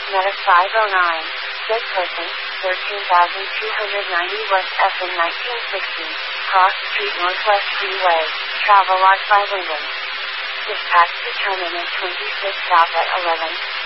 Meta 509. Dead person, 13,290 West F in 1960. Cross Street Northwest Freeway. Travelodge by Wyndham. Dispatch determinant 26 South at 11.